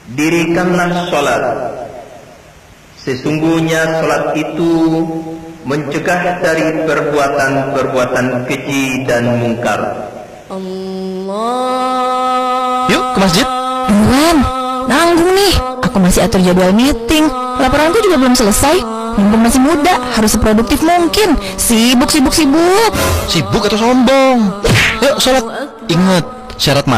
Dirikanlah sholat. Sesungguhnya sholat itu mencegah dari perbuatan-perbuatan keji dan mungkar. Allah. Yuk ke masjid. Duluan, nanggung nih. Aku masih atur jadwal meeting. Laporanku juga belum selesai. Mumpung masih muda, harus seproduktif mungkin. Sibuk. Sibuk atau sombong? Yuk sholat. Ingat, syarat